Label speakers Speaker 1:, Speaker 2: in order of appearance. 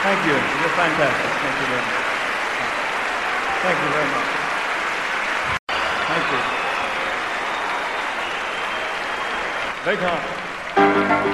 Speaker 1: Thank you. You're fantastic. Thank you very much. Thank you very much. Thank you. Very kind.